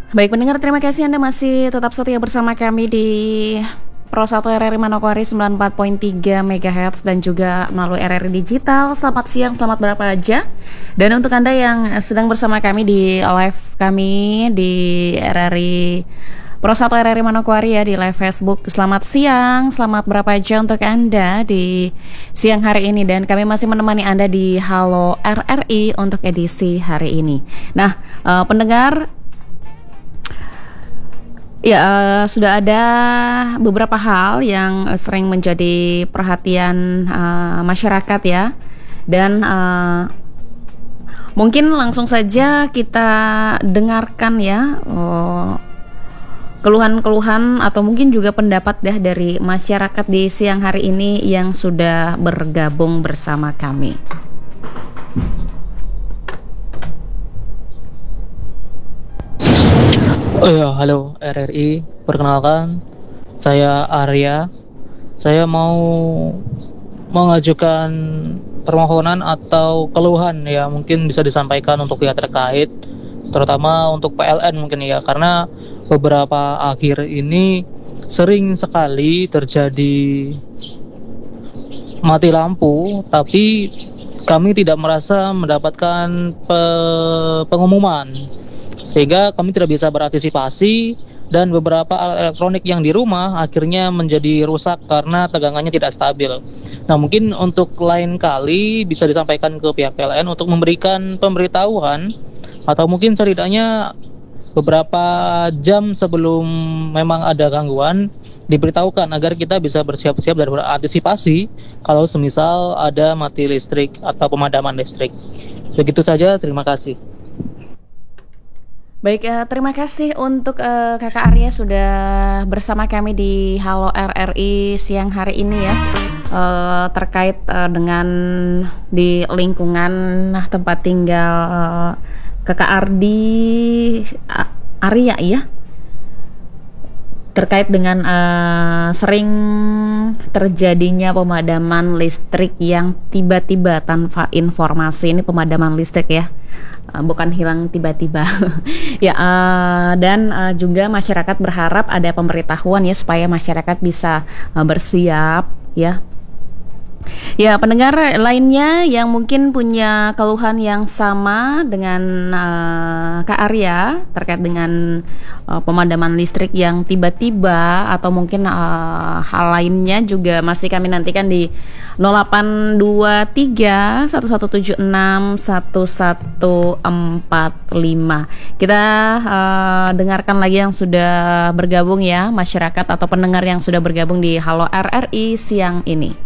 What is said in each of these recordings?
Baik pendengar, terima kasih Anda masih tetap setia bersama kami di Pro 1 RRI Manokwari 94.3 MHz dan juga melalui RRI Digital. Selamat siang, selamat berapa aja. Dan untuk Anda yang sedang bersama kami di live kami di RRI Pro 1 RRI Manokwari ya, di live Facebook. Selamat siang, selamat berapa aja untuk Anda di siang hari ini. Dan kami masih menemani Anda di Halo RRI untuk edisi hari ini. Nah, pendengar, ya, sudah ada beberapa hal yang sering menjadi perhatian masyarakat ya. Dan mungkin langsung saja kita dengarkan ya keluhan-keluhan atau mungkin juga pendapat ya dari masyarakat di siang hari ini yang sudah bergabung bersama kami. Oh ya, halo RRI. Perkenalkan, saya Arya. Saya mau mengajukan permohonan atau keluhan ya, mungkin bisa disampaikan untuk pihak terkait, terutama untuk PLN mungkin ya, karena beberapa akhir ini sering sekali terjadi mati lampu, tapi kami tidak merasa mendapatkan pengumuman, sehingga kami tidak bisa berantisipasi dan beberapa alat elektronik yang di rumah akhirnya menjadi rusak karena tegangannya tidak stabil. Nah, mungkin untuk lain kali bisa disampaikan ke pihak PLN untuk memberikan pemberitahuan atau mungkin setidaknya beberapa jam sebelum memang ada gangguan diberitahukan agar kita bisa bersiap-siap dan berantisipasi kalau semisal ada mati listrik atau pemadaman listrik. Begitu saja, terima kasih. Baik, terima kasih untuk Kakak Arya sudah bersama kami di Halo RRI siang hari ini ya, terkait dengan di lingkungan tempat tinggal Kakak Arya ya, terkait dengan sering terjadinya pemadaman listrik yang tiba-tiba tanpa informasi. Ini pemadaman listrik ya, bukan hilang tiba-tiba. Ya, dan juga masyarakat berharap ada pemberitahuan ya supaya masyarakat bisa bersiap ya. Ya, pendengar lainnya yang mungkin punya keluhan yang sama dengan Kak Arya terkait dengan pemadaman listrik yang tiba-tiba atau mungkin hal lainnya juga masih kami nantikan di 0823 1176 1145. Kita dengarkan lagi yang sudah bergabung ya, masyarakat atau pendengar yang sudah bergabung di Halo RRI siang ini.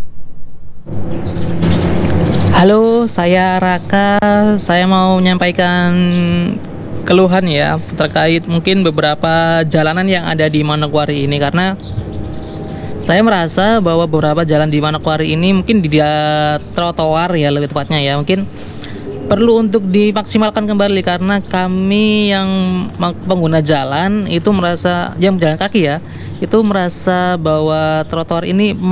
Halo, saya Raka. Saya mau menyampaikan keluhan ya terkait mungkin beberapa jalanan yang ada di Manokwari ini, karena saya merasa bahwa beberapa jalan di Manokwari ini mungkin di trotoar ya, lebih tepatnya ya, mungkin perlu untuk dimaksimalkan kembali karena kami yang pengguna jalan itu merasa, yang jalan kaki ya, itu merasa bahwa trotoar ini